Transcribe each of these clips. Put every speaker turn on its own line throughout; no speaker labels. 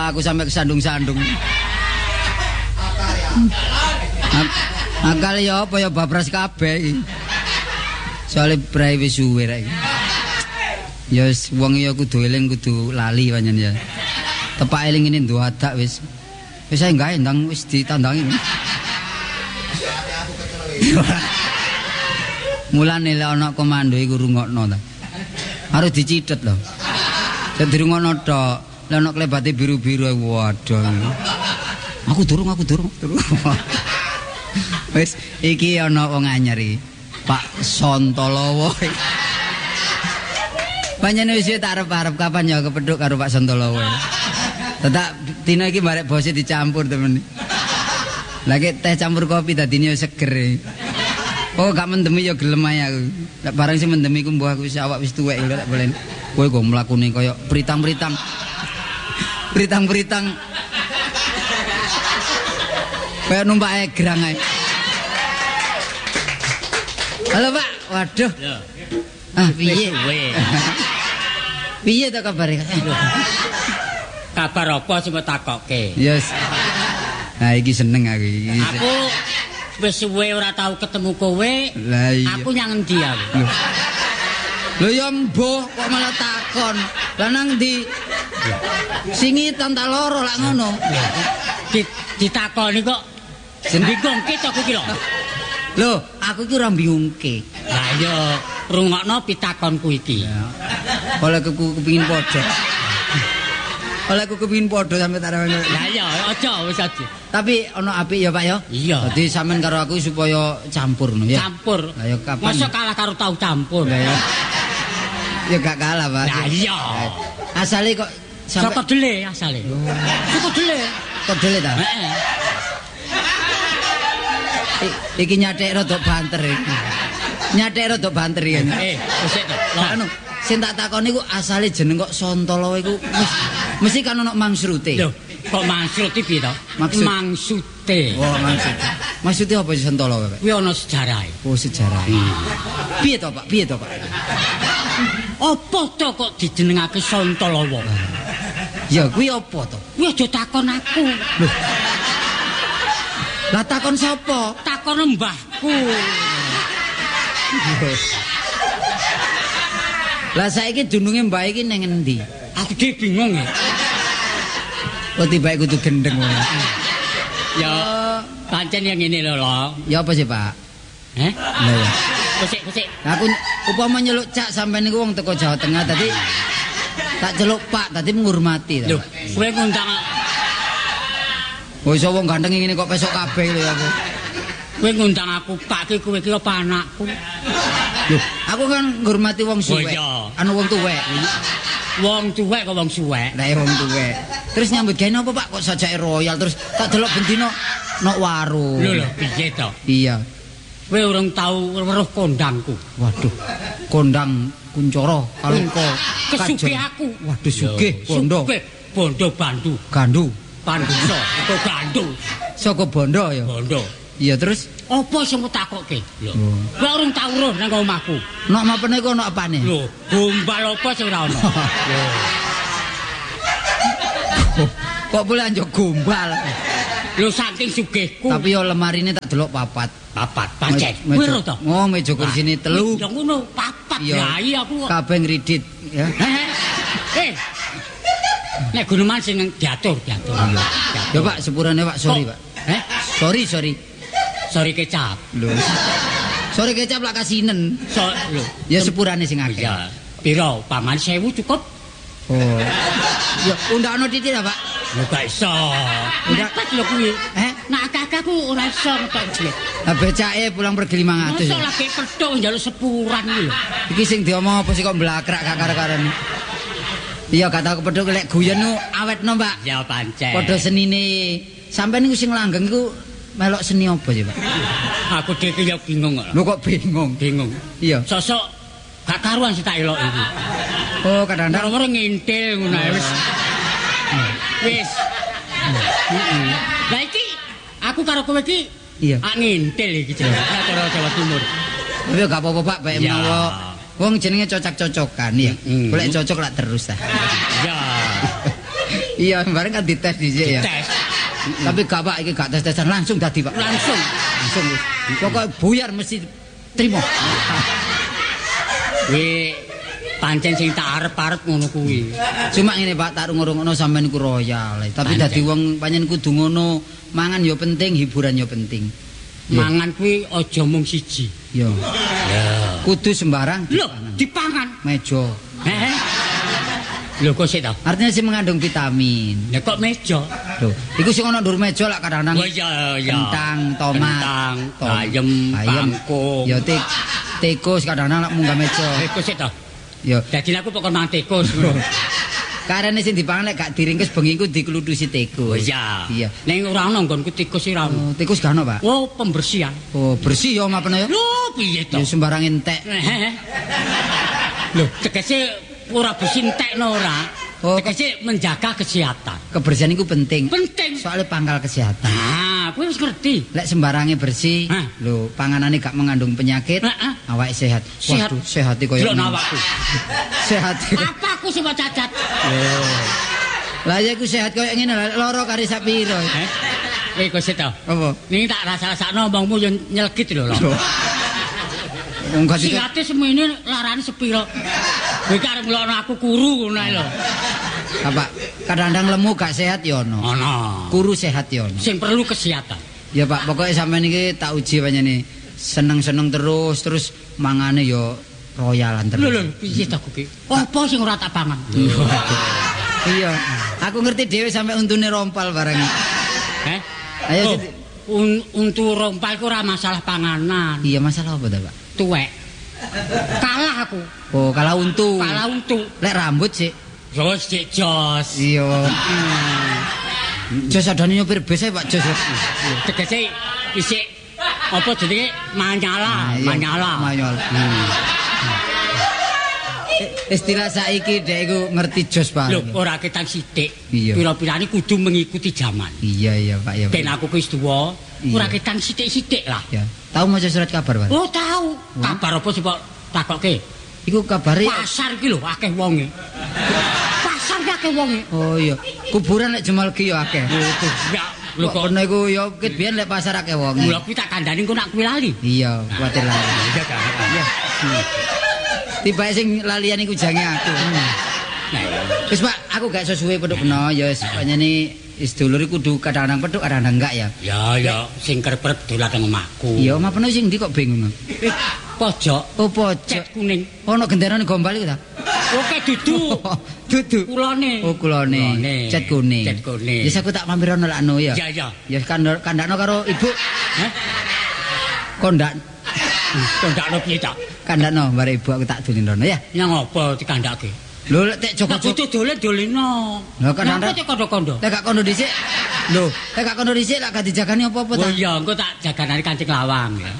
aku sampai kesandung-sandung. Akal ya apa ya babras kabeh iki. Soale brai wis suwe rek iki. Ya wong ya kudu eling kudu lali pancen ya. Tepak eling ini nduadak wis. Wis ae gawe ndang wis ditandangi. Mulane lek ana komando iku rungokno ta. Harus dicithet lho. Nek dirungokno tok, lek ana klebate biru-biru waduh. Aku durung. Wis iki ana wong anyar iki. Pak Sontolowo. Panjenengan wis tak arep-arep kapan ya kepethuk karo Pak Sontolowo. Tetak dina iki barek bose dicampur temen. Lagi teh campur kopi dadine seger. Oh gak mendemi ya gelem ae aku. Nek barang sing mendemi ku mbah aku wis awak wis tuwek lho nek bolen. Kowe kok mlakune kaya beritang-beritang. Beritang-beritang. Kayak numpak egrang ae. Halo Pak, waduh.
Ya.
Ah piye? Piye to kabare?
Kabar apa sing takokke?
Yes. Nah iki seneng aku iki.
Aku wis suwe ora tau ketemu kowe.
Lah iya.
Aku nyang endi aku?
Lho ya mbuh kok malah takon. Lah nang ndi? Singitan tak loro lak ngono.
Ditakoni kok bingung kita aku iki lho.
Lho, aku iki ora bingungke.
Lah ya rungokno pitakonku iki.
Oleh aku kepengin padha. Oleh aku kepengin padha sampe tak rawane.
Lah ya aja wis aja.
Tapi ana apik ya Pak ya.
Iya.
Dadi sampean karo aku supaya campur no ya.
Campur.
Lah ya kapan?
Masa kalah karo tau campur.
Lah ya. Ya gak kalah Pak.
Lah iya.
Asale kok
Saka dele asale. Saka dele.
Kok dele ta?
Heeh.
Iki nyathek rada banter iki. Nyathek rada banter iki.
Wis to.
Lah anu, sing tak takoni ku asale jeneng kok Sontolowo iku mesti kan ono mangsrute.
Lho, kok maksud iki piye to?
Maksud?
Maksude.
Oh, maksud. Maksudnya apa sih Sontolowo, Pak?
Kuwi ana sejarahe.
Oh, sejarah. Piye to, Pak? Piye to, Pak?
Apa to kok dijenengake Sontolowo?
Ya, kuwi apa to?
Kuwi aja takon aku.
Loh. Lah takon sapa?
Takon mbahku.
Lah saiki dununge mbah iki ning endi?
Aku dhewe bingung ya.
Oh, tiba kudu gendeng ngono.
Ya, pancen yang ngene lho, Lo.
Ya apa sih, Pak?
Heh?
Lah ya.
Kusik.
Aku upama nyeluk Cak sampean niku wong teko Jawa Tengah dadi tak celuk Pak, dadi menghormati ta.
Lho, kowe ngundang
Oh, iso wong ganteng ngene kok pesok kabeh lho aku.
kowe ngundang aku Pak ki kowe ki apa anakku?
Loh, aku kan ngurmati wong suwek.
iya.
Anu wong tuwek.
Wong tuwek kok wong suwek.
Lah wong tuwek. Terus nyambut gawe napa Pak kok sajake royal terus tak delok bendino nok warung.
Lho, piye to?
Iya.
Kowe urung tau weruh kondangku.
Waduh. Kondang Kuncoro Kalungko.
Kesugih aku.
Waduh sugih bondo.
Sugih bondo Bandu.
Gandu.
Panduso atau Gandu.
Saka bondo ya.
Bondo.
Iya terus
Apa sing takokke? Lho. Kowe urung tau weruh nang omahku.
nok mapene kok nok apane?
Lho, gombal apa sing ora ono? Lho.
Kok boleh anjuk gombal.
Lho saking sugihku.
Tapi yo lemarine tak delok papat.
Papat pancen. Kowe ro to?
Oh, meja kursine telu.
Ya ngono, papat.
Iya.
Ya iya aku. kok.
Kabeh ngridit ya.
Nek guneman sing diatur.
Ya Pak, sepurane Pak, sorry Pak. Sorry.
Sorry kecap.
Lho. Sorry kecap lak kasinen.
Lho.
Ya sepurane sing akeh.
Ya. Piro? Paman 1000 cukup?
Oh. Ya undakno titik lah, Pak.
Lho gak iso.
Udah.
Nepet lho kuwi. Nak akeh-akeh aku ora iso ngetok duit.
Lah becake pulang pergi 500.
Mosok lagi pedhok njaluk sepuran iki lho.
Iki sing diomong apa sih kok mblakrak gak karo-karon. Iya gak tau kepethuk lek guyon nu awetno, Pak.
Ya pancen.
Padha senine. Sampeyan niku sing langgeng iku melok seni apa sih, Pak?
Aku dhewe ya bingung kok.
Lho kok bingung?
Bingung.
Iya.
Sosok gak karuan sih tak elok iki.
Oh, kadang-kadang
Ora ngintil ngono ae wis. Wis. Lah iki aku karo kowe iki
iya.
ngintil iki jenenge cara Jawa Timur.
Ya gak apa-apa, Pak, bae
Ya.
menawa wong jenenge cocok-cocokan ya. Golek cocok lak terus ta.
Ya.
Iya, bareng kan dites dhisik ya.
Tes.
Tapi gak Pak iki gak tes-tesan langsung dadi Pak.
Langsung.
Langsung wis. Pokoke buyar mesti trimo.
Kuwi pancen sing tak arep-arep ngono kuwi.
Cuma ngene Pak, tak rungokno sampean iku royal. Tapi
Pancen.
dadi wong pancen kudu ngono, mangan ya penting, hiburan ya penting. Ya.
Mangan kuwi aja mung siji.
Ya.
Ya.
Kudu sembarang
Lho, dipangan.
meja.
Heeh. Lho kok sik to?
Artinya sih mengandung vitamin.
Lah kok meja?
Loh, iku sing ana ndur meja lak kadang-kadang
Oh iya iya.
kentang, tomat,
Kentang,
tom-
bayem, kangkung.
Ya tikus kadang-kadang lak munggah meja.
Iku sik to.
Ya
Dadi aku pokok mangan tikus ngono.
karene sing dipangan lek gak diringkes bengi iku diklutusi
Oh
tikus.
iya.
Iya.
Ning ora ono nggonku tikus iki ora ono.
Oh, tikus gak ono, Pak.
Oh, pembersihan.
Oh, bersih ya ngapane ya?
Lho, piye to?
Ya sembarang entek.
Lho, tegese ora bersih entekno ora.
Oh,
Tegese menjaga kesehatan.
kebersihan itu penting.
Penting.
Soalnya pangkal kesehatan.
Ah, kowe wis ngerti.
Lek sembarangnya bersih,
Hah?
lho panganane gak mengandung penyakit,
Heeh.
awake sehat.
Sehat.
Waduh, sehat iki koyo
Delok awakku.
sehat.
Apa aku sing mau cacat?
Lah ya iku sehat koyo ngene lho, loro kari sak piro.
Kowe kok sik to.
Apa?
Ning tak rasa-rasakno omongmu yo nyelkit lho.
Wong gak dikek
Sihate semene larane sepiro. Kowe karep ngelokno aku kuru ngono ae lho.
apa? Kadang-kadang lemu gak sehat ya ono.
Ono.
Kuru sehat ya ono.
Sing perlu kesehatan.
Ya Pak, pokoknya sampean iki tak uji panjenengan seneng-seneng terus mangane yo royalan terus.
Lho piye to kuwi? Apa sing ora tak pangan?
Iya. Aku ngerti dhewe sampe untune rompal bareng.
Heh?
Ayo,
Oh, untu rompal ku ora masalah panganan.
Iya, masalah apa ta, Pak?
Tuwek. Kalah aku.
Oh, kalah untu.
Kalah untu.
Lek rambut sih.
Jos cek jos.
Iya. Jos adane nyopir bis ae Pak Jos.
Tegese isik apa jenenge manyala,
Iya,
manyala.
Manyala. Istilah saiki dek iku ngerti jos Pak.
Lho, ora ketang sithik.
Iya.
Pira-pirane kudu mengikuti zaman.
Iya Pak ya. Pak.
Ben aku wis tuwa,
Iya.
ora ketang sithik-sithik lah.
Ya. Tahu maca surat kabar Pak?
Oh, tahu. Kabar apa sih, Pak? Takokke.
Iku kabare
Pasar iki lho akeh wonge. Pasar ki akeh wonge.
Oh iya, kuburan lek Jemal Ki ya akeh.
Ya, lho
Lho
kok
kono iku ya ket biyen lek pasar akeh wong.
mula kuwi tak kandhani engko nak kuwi lali.
Iya, kuwatir lali.
Iya ta.
Iya. Tiba sing lalian iku jange aku.
Nah,
Wis Pak, aku gak sesuwe pedhuk beno ya wis panjene wis dulur iku kudu kadang-kadang pedhuk kadang-kadang enggak ya.
ya sing kerep dolan nang omahku.
Iya, mapeno sing ndi kok bingung.
Pojok
Oh pojok.
cet kuning.
Ono genderane gombal iku ta?
Oke dudu.
Dudu.
Kulone.
Oh kulone. Cet kuning.
Cet kuning.
Wis aku tak mampir ono lak anu ya.
Iya iya.
Ya kandakno karo ibu.
Hah?
Kondak
Kondakno piye ta?
kandakno bare ibu aku tak dolen ya.
Nang apa dikandake?
Lho lek tek
Kok
Joko
kudu dolen-doleno.
Lah, kadang-kadang-
Napa cek kondo-kondo?
lek gak kono dhisik. Lho, lek gak kono dhisik lek gak dijagani apa-apa ta.
Oh iya, engko tak jaganane kancing lawang ya.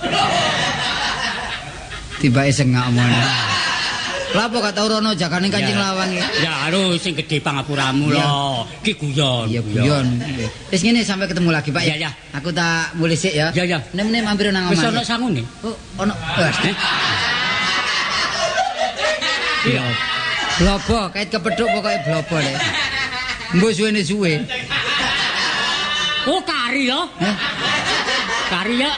Tibake sengak omongan. Lah apa gak tau rono jagane kancing
Ya.
lawang iki.
Ya harus sing gedhe pangapuramu
Iya.
lho. Ki guyon.
Iya guyon. Wis ngene sampai ketemu lagi Pak
Iya, iya.
Aku tak mulih sik ya.
Iya, iya.
Nek mampir nang
Wis
omah.
ana sangune.
Oh, ono.
Iya.
Blobo, kait kepethuk pokoke blobo lek. Mbok suwene suwe.
Oh kari yo.
Heh.
Kari ya